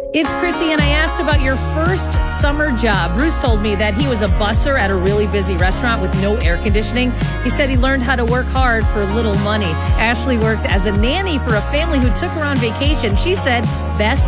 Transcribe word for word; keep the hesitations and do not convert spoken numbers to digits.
It's Chrissy, and I asked about your first summer job. Bruce told me that he was a busser at a really busy restaurant with no air conditioning. He said he learned how to work hard for little money. Ashley worked as a nanny for a family who took her on vacation. She said, best